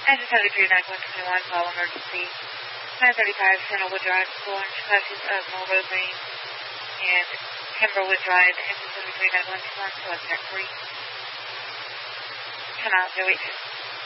Engine 73, 9121, call emergency. 935 Sandalwood Drive, Orange, classes of Marlboro Green and Timberwood Drive, engine 73, 9121, select track 3. Come out, no wait.